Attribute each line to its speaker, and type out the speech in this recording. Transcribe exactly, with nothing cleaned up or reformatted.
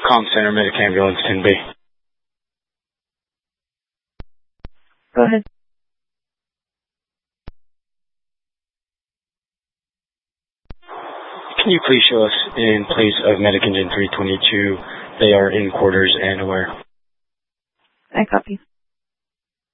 Speaker 1: Comm Center, Medic Ambulance ten B.
Speaker 2: Go ahead.
Speaker 1: Can you please show us in place of Medic Engine three twenty-two? They are in quarters and aware.
Speaker 2: I copy.